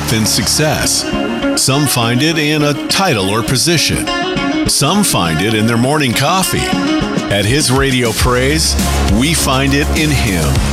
strength and success. Some find it in a title or position. Some find it in their morning coffee. At His Radio Praise, we find it in Him.